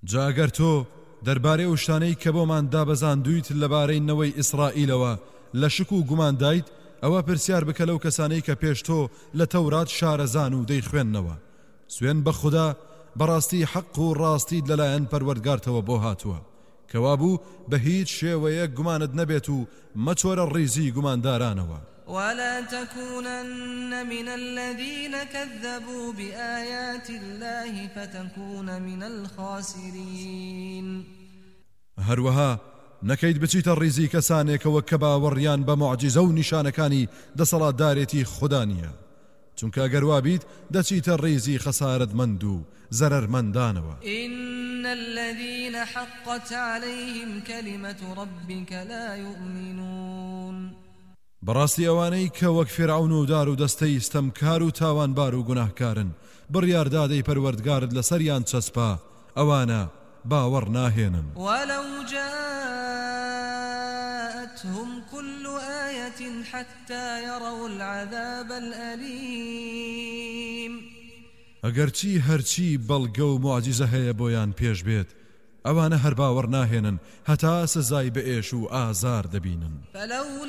جا ئەگەر تۆ دەربارەی ئەو شتانەی کە بۆمان دابەزاندوویت لەبارەی نەوەی ئیسرائیلەوە لە شک و گومان دایت ئەوە پرسیار بکە لەو کەسانەی کە پێش تۆ لە تەورات شارەزان و دەیخوێننەوە سوێن بە خوددا بەڕاستی حەق و ڕاستیت لەلایەن پەروەردگارتەوە بۆ هاتووە کەوابوو بە هیچ شێوەیەک گومانت نەبێت و مەچۆرە ڕیزی گوماندارانەوە ولا تكونن من الذين كذبوا بآيات الله فتكون من الخاسرين هەروەها نەکەیت بچیتە ڕیزی کەسانێکەوە کە باوەڕیان بە موعجیزە و نیشانەکانی دەسەڵاتدارێتی خوددا نییە چونکە ئەگەر وابیت دەچیتە ڕیزی خەسارەتمەند و زەرەرمەندانەوە إن الذين حقت عليهم كلمة ربك لا يؤمنون بەڕاستی ئەوانەی کە وەک فێرعون و دار و دەستەی ستەمکار و تاوانبار و گوناهکارن بڕیاردادەی پەروەردگارت لەسەریان چەسپا ئەوانە باوەڕ ناهێنن ولو جاءتهم كل آية حتى يروا العذاب الأليم ئەگەرچی هەرچی بەڵگە و موعجیزە هەیە بۆیان پێش بێت ئەوانە هەر باوەڕ ناهێنن هەتا سزای بە ئێش و ئازار دەبینن